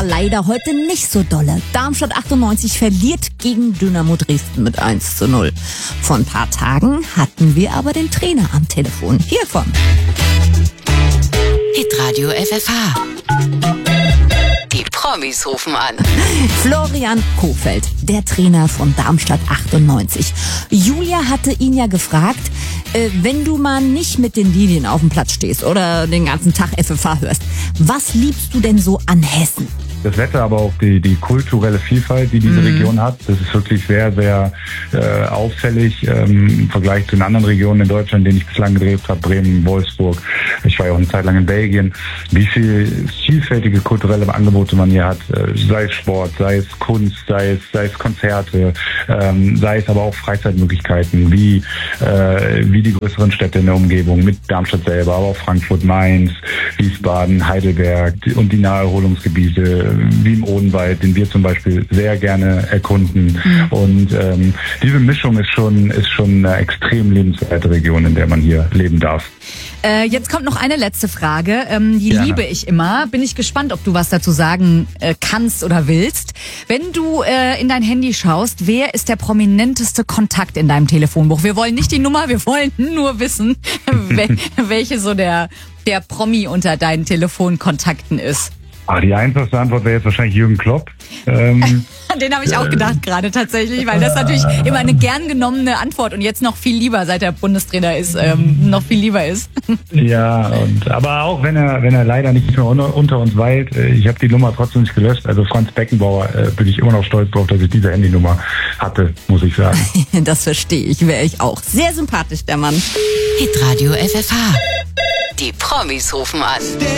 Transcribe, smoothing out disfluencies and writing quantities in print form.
leider heute nicht so dolle. Darmstadt 98 verliert gegen Dynamo Dresden mit 1:0. Vor ein paar Tagen hatten wir aber den Trainer am Telefon. Hiervon. Hitradio FFH. Die Promis rufen an. Florian Kohfeldt, der Trainer von Darmstadt 98. Julia hatte ihn ja gefragt, wenn du mal nicht mit den Lilien auf dem Platz stehst oder den ganzen Tag FFH hörst, was liebst du denn so an Hessen? Das Wetter, aber auch die kulturelle Vielfalt, die diese Region hat, das ist wirklich sehr, sehr auffällig im Vergleich zu den anderen Regionen in Deutschland, in denen ich bislang gedreht habe, Bremen, Wolfsburg. Ich war ja auch eine Zeit lang in Belgien. Wie viel vielfältige kulturelle Angebote man hier hat, sei es Sport, sei es Kunst, sei es Konzerte, sei es aber auch Freizeitmöglichkeiten, wie die größeren Städte in der Umgebung mit Darmstadt selber, aber auch Frankfurt, Mainz, Wiesbaden, Heidelberg und die Naherholungsgebiete wie im Odenwald, den wir zum Beispiel sehr gerne erkunden. Und diese Mischung ist schon eine extrem lebenswerte Region, in der man hier leben darf. Jetzt kommt noch eine letzte Frage. Die Gerne. liebe ich immer. Bin ich gespannt, ob du was dazu sagen kannst oder willst. Wenn du in dein Handy schaust, wer ist der prominenteste Kontakt in deinem Telefonbuch? Wir wollen nicht die Nummer, wir wollen nur wissen, welche so der Promi unter deinen Telefonkontakten ist. Die einfachste Antwort wäre jetzt wahrscheinlich Jürgen Klopp. Den habe ich auch gedacht gerade tatsächlich, weil das natürlich immer eine gern genommene Antwort und jetzt noch viel lieber, seit er Bundestrainer ist, noch viel lieber ist. Ja, aber auch wenn er leider nicht mehr unter uns weilt, ich habe die Nummer trotzdem nicht gelöscht. Also Franz Beckenbauer bin ich immer noch stolz drauf, dass ich diese Handynummer hatte, muss ich sagen. Das verstehe ich, wäre ich auch. Sehr sympathisch, der Mann. Hitradio FFH. Die Promis rufen an.